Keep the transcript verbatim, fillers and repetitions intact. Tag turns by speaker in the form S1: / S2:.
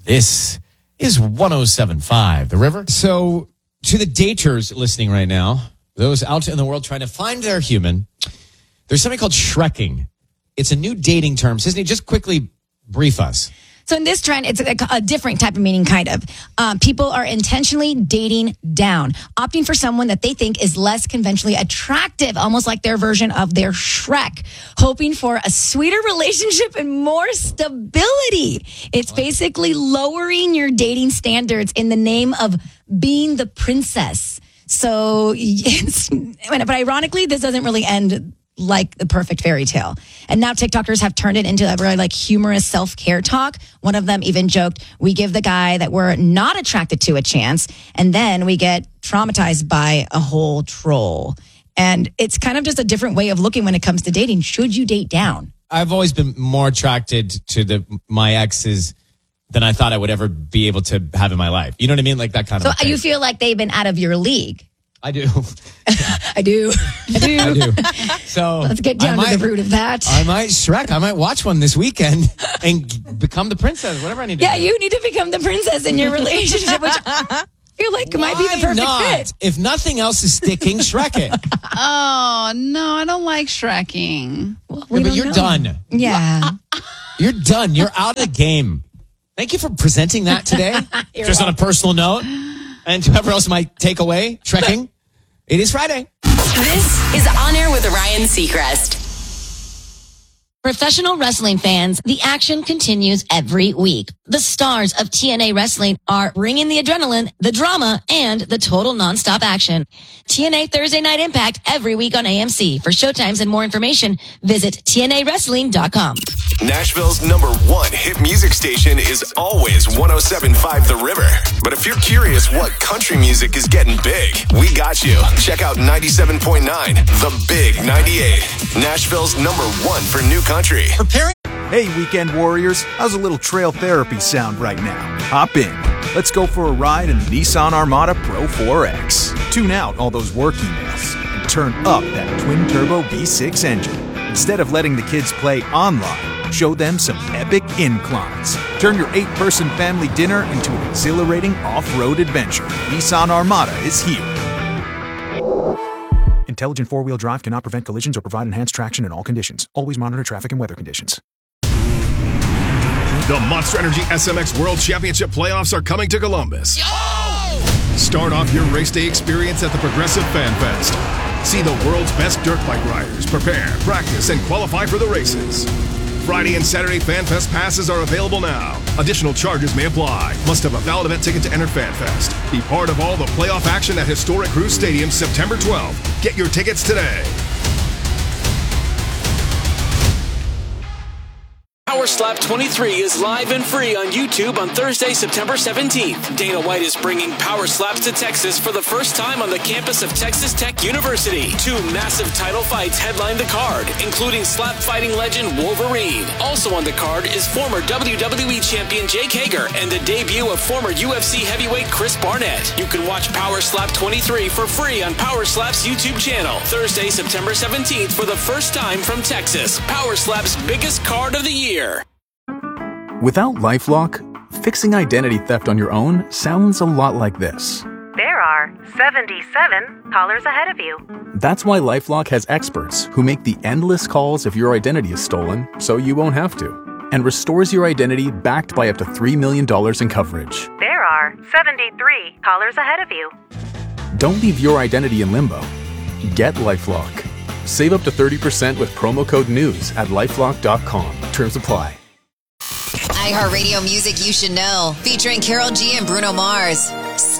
S1: This is one oh seven point five, The River. So, to the daters listening right now, those out in the world trying to find their human, there's something called shrekking. It's a new dating term. Sisney, just quickly brief us.
S2: So in this trend, it's a, a different type of meaning, kind of. Um, people are intentionally dating down, opting for someone that they think is less conventionally attractive, almost like their version of their Shrek, hoping for a sweeter relationship and more stability. It's basically lowering your dating standards in the name of being the princess. So, it's, but ironically, this doesn't really end like the perfect fairy tale. And now TikTokers have turned it into a really like humorous self-care talk. One of them even joked, we give the guy that we're not attracted to a chance, and then we get traumatized by a whole troll. And it's kind of just a different way of looking when it comes to dating. Should you date down?
S1: I've always been more attracted to the my exes than I thought I would ever be able to have in my life. You know what I mean? Like that kind
S2: so
S1: of thing.
S2: You feel like they've been out of your league?
S1: I do.
S2: I do. I do.
S1: I do. So
S2: let's get down
S1: might,
S2: to the root of that.
S1: I might Shrek. I might watch one this weekend and become the princess, whatever I need to
S2: yeah,
S1: do.
S2: Yeah, you need to become the princess in your relationship, which I feel like Why might be the perfect
S1: not?
S2: fit.
S1: If nothing else is sticking, Shrek it.
S3: Oh, no, I don't like Shrekking.
S2: Well,
S1: yeah, but you're
S2: know.
S1: done.
S2: Yeah.
S1: You're done. You're out of the game. Thank you for presenting that today. Just welcome. On a personal note. And whoever else might take away, Shrekking. It is Friday.
S4: This is On Air with Ryan Seacrest.
S2: Professional wrestling fans, the action continues every week. The stars of T N A Wrestling are bringing the adrenaline, the drama, and the total nonstop action. T N A Thursday Night Impact every week on A M C. For showtimes and more information, visit T N A wrestling dot com.
S5: Nashville's number one hit music station is always one oh seven point five The River. But if you're curious what country music is getting big, we got you. Check out ninety-seven point nine The Big ninety-eight. Nashville's number one for new country.
S1: Preparing.
S6: Hey, weekend warriors. How's a little trail therapy sound right now? Hop in. Let's go for a ride in the Nissan Armada Pro four X. Tune out all those work emails and turn up that twin-turbo V six engine. Instead of letting the kids play online, show them some epic inclines. Turn your eight-person family dinner into an exhilarating off-road adventure. Nissan Armada is here. Intelligent four-wheel drive cannot prevent collisions or provide enhanced traction in all conditions. Always monitor traffic and weather conditions.
S7: The Monster Energy S M X World Championship playoffs are coming to Columbus. Yo! Start off your race day experience at the Progressive Fan Fest. See the world's best dirt bike riders prepare, practice, and qualify for the races. Friday and Saturday Fan Fest passes are available now. Additional charges may apply. Must have a valid event ticket to enter Fan Fest. Be part of all the playoff action at historic Cruise Stadium September twelfth. Get your tickets today.
S8: Power Slap twenty-three is live and free on YouTube on Thursday, September seventeenth. Dana White is bringing Power Slaps to Texas for the first time on the campus of Texas Tech University. Two massive title fights headline the card, including slap fighting legend Wolverine. Also on the card is former W W E champion Jake Hager and the debut of former U F C heavyweight Chris Barnett. You can watch Power Slap twenty-three for free on Power Slap's YouTube channel. Thursday, September seventeenth for the first time from Texas. Power Slap's biggest card of the year.
S9: Without LifeLock, fixing identity theft on your own sounds a lot like this.
S10: There are seventy-seven callers ahead of you.
S9: That's why LifeLock has experts who make the endless calls if your identity is stolen, so you won't have to, and restores your identity backed by up to three million dollars in coverage.
S10: There are seventy-three callers ahead of you.
S9: Don't leave your identity in limbo. Get LifeLock. Save up to thirty percent with promo code NEWS at lifelock dot com. Terms apply.
S4: iHeartRadio music you should know, featuring Karol G and Bruno Mars.